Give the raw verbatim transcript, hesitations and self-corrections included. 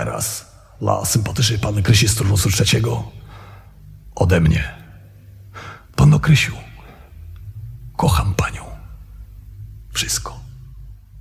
teraz dla sympatycznej panny Krysi z turnusu trzeciego ode mnie. Panno Krysiu, kocham panią. Wszystko.